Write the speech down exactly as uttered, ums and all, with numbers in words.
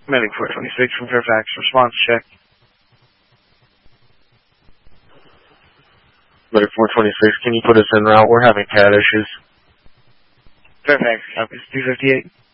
Medic four twenty-six from Fairfax. Response check. Medic four twenty-six, can you put us en route? We're having cat issues. Fairfax, copies two fifty-eight.